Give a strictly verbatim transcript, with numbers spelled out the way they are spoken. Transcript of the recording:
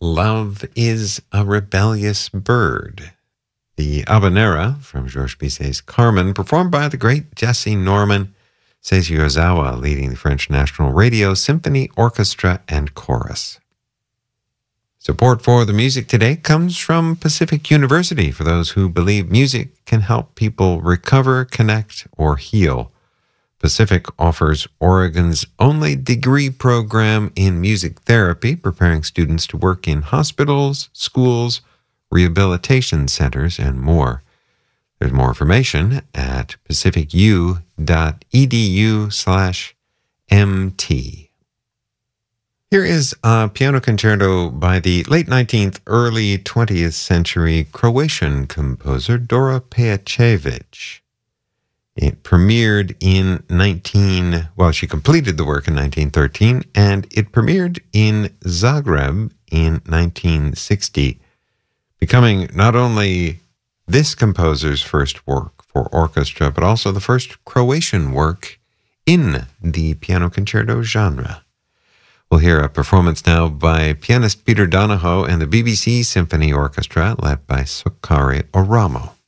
Love is a Rebellious Bird. The Habanera from Georges Bizet's Carmen, performed by the great Jesse Norman, Seiji Ozawa leading the French National Radio Symphony Orchestra and Chorus. Support for the music today comes from Pacific University for those who believe music can help people recover, connect, or heal. Pacific offers Oregon's only degree program in music therapy, preparing students to work in hospitals, schools, rehabilitation centers, and more. There's more information at pacificu.edu slash MT. Here is a piano concerto by the late nineteenth, early twentieth century Croatian composer Dora Pejacevic. It premiered in nineteen, well, she completed the work in nineteen thirteen, and it premiered in Zagreb in nineteen sixty, becoming not only this composer's first work for orchestra, but also the first Croatian work in the piano concerto genre. We'll hear a performance now by pianist Peter Donahoe and the B B C Symphony Orchestra, led by Sukari Oramo.